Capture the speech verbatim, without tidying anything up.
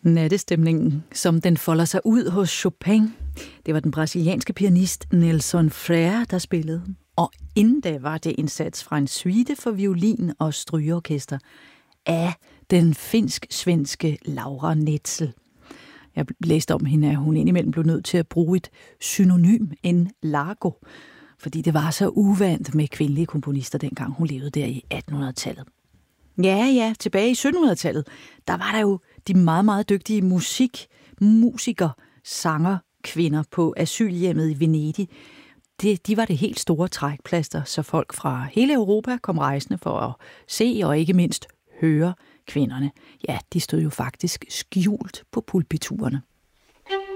Nattestemningen, som den folder sig ud hos Chopin. Det var den brasilianske pianist Nelson Freire, der spillede. Og inden da var det en sats fra en suite for violin og strygeorkester af den finsk-svenske Laura Netzel. Jeg læste om hende, at hun indimellem blev nødt til at bruge et synonym, en largo, fordi det var så uvant med kvindelige komponister, dengang hun levede der i attenhundredetallet. Ja, ja, tilbage i syttenhundredetallet, der var der jo de meget, meget dygtige musik, musiker, sanger, kvinder på asylhjemmet i Venedig. Det, de var det helt store trækplaster, så folk fra hele Europa kom rejsende for at se og ikke mindst høre kvinderne. Ja, de stod jo faktisk skjult på pulpiturerne.